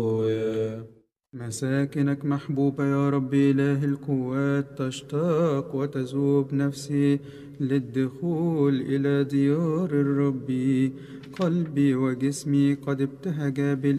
مساكنك محبوبة يا رب إله القوات، تشتاق وتذوب نفسي للدخول إلى ديار الرب. قلبي وجسمي قد ابتهجا